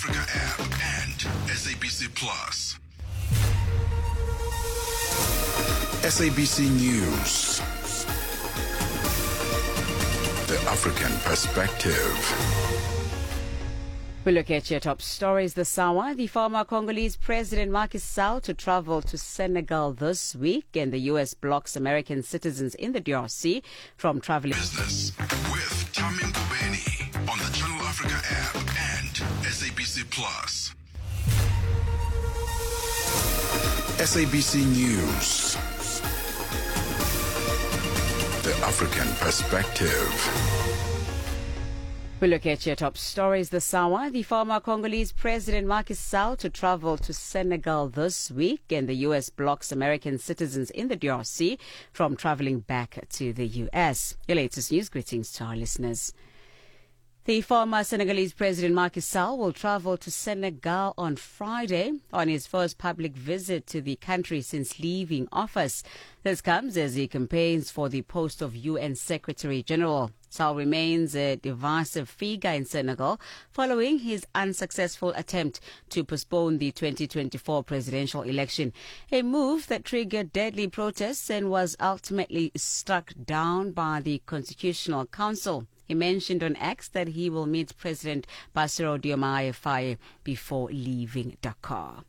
Africa app and SABC Plus. SABC News. The African perspective. We look at your top stories this hour. The former Congolese President Macky Sall to travel to Senegal this week, and the U.S. blocks American citizens in the DRC from traveling. Business with Tamin Kubeni on the Channel Africa app and SABC Plus. SABC News. The African perspective. We look at your top stories this hour. The former Congolese President Macky Sall to travel to Senegal this week, and the U.S. blocks American citizens in the DRC from traveling back to the U.S. Your latest news. Greetings to our listeners. The former Senegalese President Macky Sall will travel to Senegal on Friday on his first public visit to the country since leaving office. This comes as he campaigns for the post of UN Secretary General. Sall remains a divisive figure in Senegal following his unsuccessful attempt to postpone the 2024 presidential election, a move that triggered deadly protests and was ultimately struck down by the Constitutional Council. He mentioned on X that he will meet President Bassirou Diomaye Faye before leaving Dakar.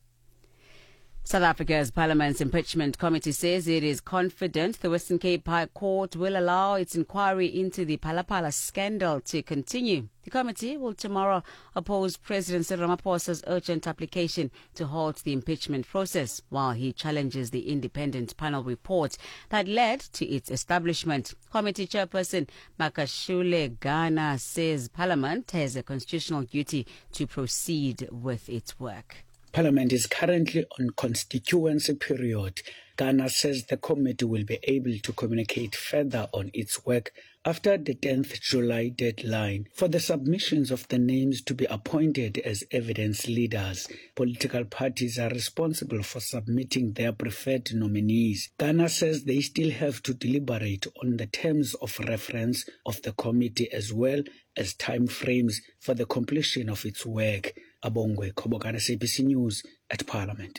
South Africa's Parliament's Impeachment Committee says it is confident the Western Cape High Court will allow its inquiry into the Phala scandal to continue. The committee will tomorrow oppose President Cyril Ramaphosa's urgent application to halt the impeachment process, while he challenges the independent panel report that led to its establishment. Committee Chairperson Makashule Ghana says Parliament has a constitutional duty to proceed with its work. Parliament is currently on constituency period. Ghana says the committee will be able to communicate further on its work after the 10th July deadline for the submissions of the names to be appointed as evidence leaders. Political parties are responsible for submitting their preferred nominees. Ghana says they still have to deliberate on the terms of reference of the committee as well as time frames for the completion of its work. Abongwe Kobokana, SABC News at Parliament.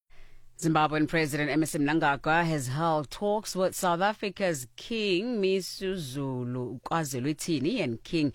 Zimbabwean President Emmerson Mnangagwa has held talks with South Africa's King Misuzulu KwaZulu-Natal and King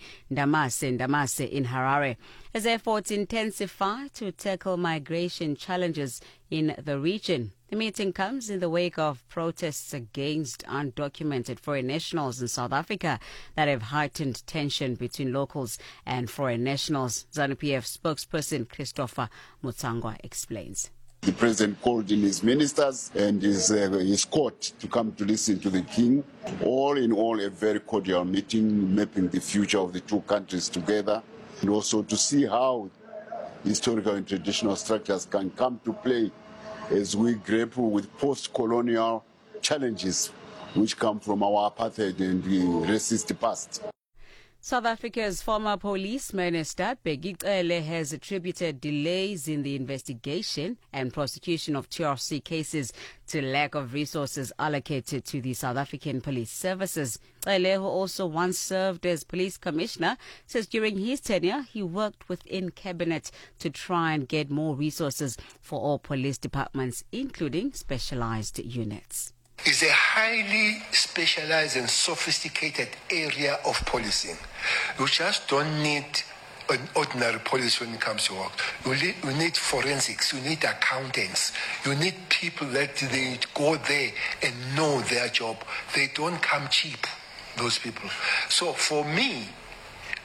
Ndamase in Harare as efforts intensify to tackle migration challenges in the region. The meeting comes in the wake of protests against undocumented foreign nationals in South Africa that have heightened tension between locals and foreign nationals. ZANU-PF spokesperson Christopher Mutsangwa explains. The president called in his ministers and his court to come to listen to the king. All in all, a very cordial meeting, mapping the future of the two countries together, and also to see how historical and traditional structures can come to play as we grapple with post-colonial challenges which come from our apartheid and the racist past. South Africa's former police minister, Bheki Cele, has attributed delays in the investigation and prosecution of TRC cases to lack of resources allocated to the South African police services. Cele, who also once served as police commissioner, says during his tenure he worked within cabinet to try and get more resources for all police departments, including specialized units. Is a highly specialized and sophisticated area of policing. You just don't need an ordinary police when it comes to work. You need forensics, you need accountants, you need people that they go there and know their job. They don't come cheap, those people. So for me,